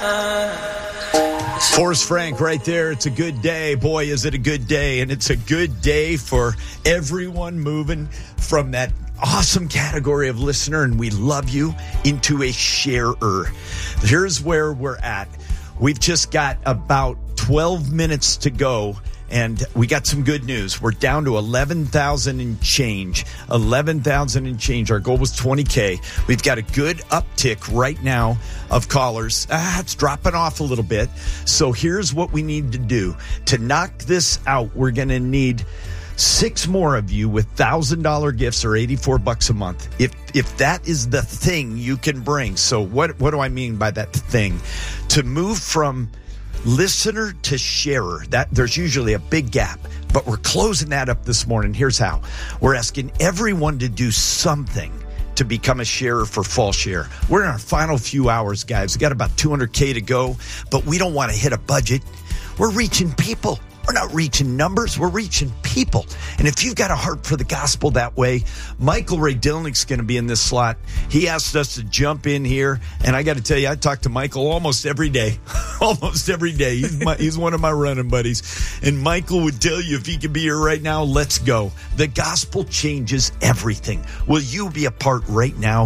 Forrest Frank right there. It's a good day. Boy, is it a good day. And it's a good day for everyone moving from that awesome category of listener, and we love you, into a sharer. Here's where we're at. We've just got about 12 minutes to go. And we got some good news. We're down to 11,000 and change. 11,000 and change. Our goal was 20K. We've got a good uptick right now of callers. It's dropping off a little bit. So here's what we need to do. To knock this out, we're going to need 6 more of you with $1,000 gifts or $84 a month. If that is the thing you can bring. So what do I mean by that thing? To move from listener to sharer, that there's usually a big gap, but we're closing that up this morning. Here's how. We're asking everyone to do something to become a sharer for Fall Share. We're in our final few hours, guys. We got about 200K to go, but we don't want to hit a budget. We're reaching people. We're not reaching numbers. We're reaching people. And if you've got a heart for the gospel that way, Michael Ray Dilnick's going to be in this slot. He asked us to jump in here. And I got to tell you, I talk to Michael almost every day. Almost every day. He's one of my running buddies. And Michael would tell you, if he could be here right now, let's go. The gospel changes everything. Will you be a part right now?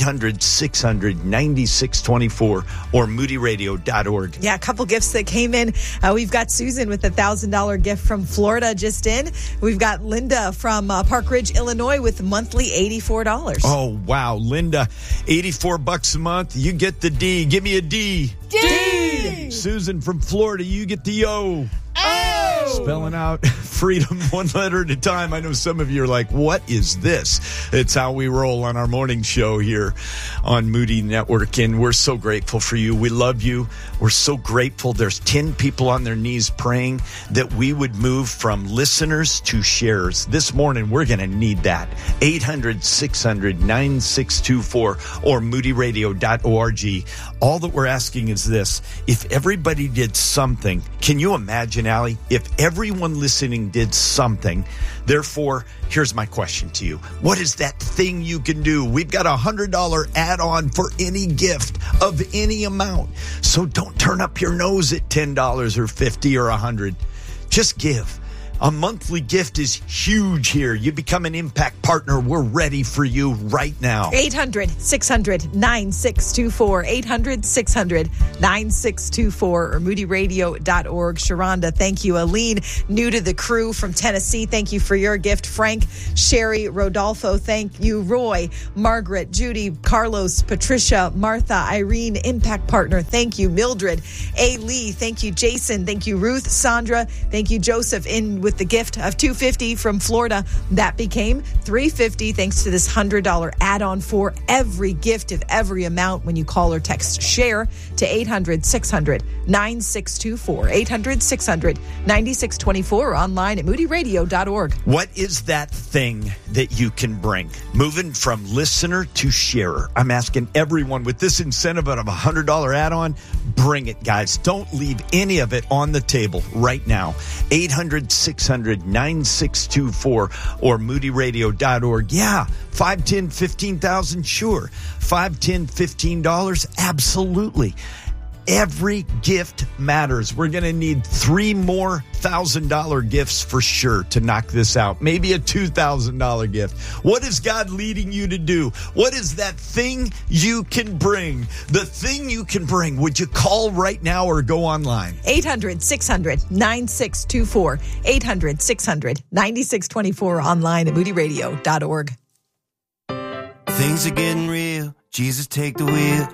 800-600-9624 or moodyradio.org. Yeah, a couple gifts that came in. We've got Susan with $1,000 gift from Florida just in. We've got Linda from Park Ridge, Illinois with monthly $84. Oh, wow. Linda, $84 a month. You get the D. Give me a D. D. Susan from Florida, you get the O. Spelling out freedom one letter at a time. I know some of you are like, what is this? It's how we roll on our morning show here on Moody Network, and we're so grateful for you. We love you. We're so grateful. There's 10 people on their knees praying that we would move from listeners to sharers. This morning, we're going to need that. 800-600-9624 or moodyradio.org. All that we're asking is this. If everybody did something, can you imagine, Allie, if everyone listening did something? Therefore, here's my question to you. What is that thing you can do? We've got a $100 add-on for any gift of any amount. So don't turn up your nose at $10 or $50 or $100. Just give. A monthly gift is huge here. You become an impact partner. We're ready for you right now. 800-600-9624. 800-600-9624 or moodyradio.org. Sharonda, thank you. Aline, new to the crew from Tennessee, thank you for your gift. Frank, Sherry, Rodolfo, thank you. Roy, Margaret, Judy, Carlos, Patricia, Martha, Irene, impact partner, thank you. Mildred, A. Lee, thank you. Jason, thank you. Ruth, Sandra, thank you. Joseph, in with the gift of $250 from Florida. That became $350 thanks to this $100 add-on for every gift of every amount when you call or text SHARE to 800-600-9624. 800-600-9624 or online at moodyradio.org. What is that thing that you can bring? Moving from listener to sharer. I'm asking everyone with this incentive of a $100 add-on, bring it, guys. Don't leave any of it on the table right now. 800-600-9624 or moodyradio.org. Yeah, 5, 10, 15,000, sure. 5, 10, $15, absolutely. Every gift matters. We're going to need 3 more $1,000 gifts for sure to knock this out. Maybe a $2,000 gift. What is God leading you to do? What is that thing you can bring? The thing you can bring. Would you call right now or go online? 800-600-9624. 800-600-9624 online at moodyradio.org. Things are getting real. Jesus, take the wheel.